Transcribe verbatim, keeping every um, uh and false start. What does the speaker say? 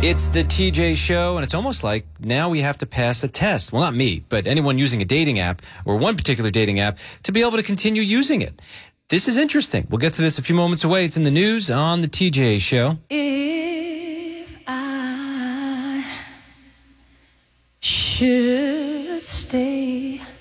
It's the T J Show, and it's almost like now we have to pass a test. Well, not me, but anyone using a dating app or one particular dating app to be able to continue using it. This is interesting. We'll get to this a few moments away. It's in the news on the T J Show. If I should stay